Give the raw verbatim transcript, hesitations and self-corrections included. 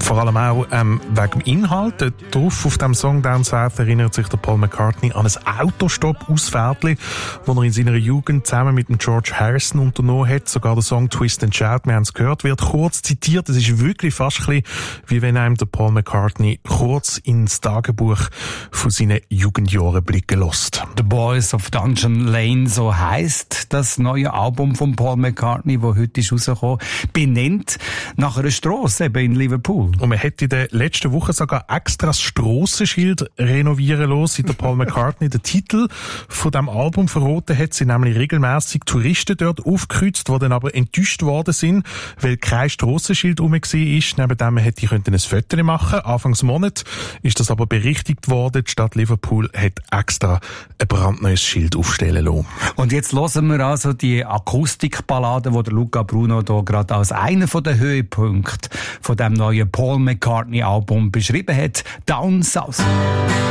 Vor allem auch ähm, wegen dem Inhalt. Drauf auf dem Song «Down South» erinnert sich der Paul McCartney an ein Autostopp-Ausfährtli, das er in seiner Jugend zusammen mit dem George Harrison unternommen hat. Sogar der Song «Twist and Shout», wir haben es gehört, wird kurz zitiert. Es ist wirklich fast ein bisschen, wie wenn einem der Paul McCartney kurz ins Tagebuch von seinen Jugendjahren blicken lässt. «The Boys of Dungeon Lane», so heisst das neue Album von Paul McCartney, das heute ist rausgekommen, benannt nach einer Strasse eben in Liverpool. Und man hat in der letzten Woche sogar extra das Strassenschild renovieren lassen, seit der Paul McCartney den Titel von diesem Album verraten hat. Sind nämlich regelmässig Touristen dort aufgekreuzt, die dann aber enttäuscht worden sind, weil kein Strassenschild rum war. Neben dem hätte ich ein Foto machen. Anfangs Monat ist das aber berichtigt worden. Die Stadt Liverpool hat extra ein brandneues Schild aufstellen lassen. Und jetzt hören wir also die Akustikballade, die der Luca Bruno hier gerade als einer der Höhepunkte von dem neuen Paul McCartney Album beschrieben hat. «Down South».